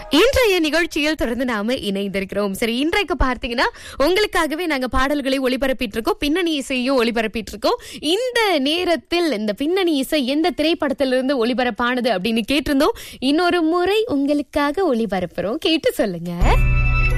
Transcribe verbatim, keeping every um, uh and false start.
இன்றைய நிகழ்ச்சியில் தொடர்ந்து நாம இணைந்திருக்கிறோம். சரி, இன்றைக்கு பார்த்தீங்கன்னா உங்களுக்காகவே நாங்க பாடல்களை ஒளிபரப்பிட்டு இருக்கோம், பின்னணி இசையும் ஒளிபரப்பிட்டு இருக்கோம். இந்த நேரத்தில் இந்த பின்னணி இசை எந்த திரைப்படத்திலிருந்து ஒளிபரப்பானது அப்படின்னு கேட்டிருந்தோம். இன்னொரு முறை உங்களுக்காக ஒளிபரப்புறோம், கேட்டு சொல்லுங்க.